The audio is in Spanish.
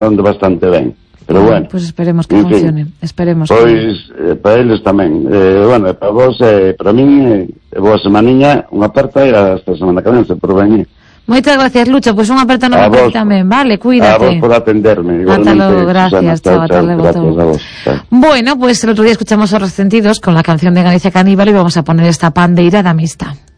ande bastante ben. Pero bueno, pues esperemos que funcione. Esperemos. Pois, para eles tamén. Bueno, para vos, para min, boa semaniña, unha aperta e hasta a semana que ven, se por venir. Moitas gracias, Lucho. Pois unha aperta nova para ti tamén, vale? Cuídate. A vos por atenderme. Ata logo, gracias. Chao, ata logo. Gracias a vos. Bueno, pues el otro día escuchamos Os Resentidos con la canción de Galicia Caníbal y vamos a poner esta pandeira da mista.